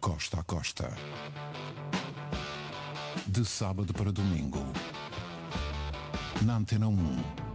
costa a costa. De sábado para domingo. Na Antena 1.